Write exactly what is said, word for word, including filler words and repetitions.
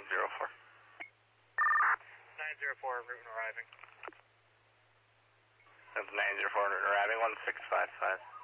zero four. nine zero four, route and arriving. That's nine zero four, route and arriving, one six five five.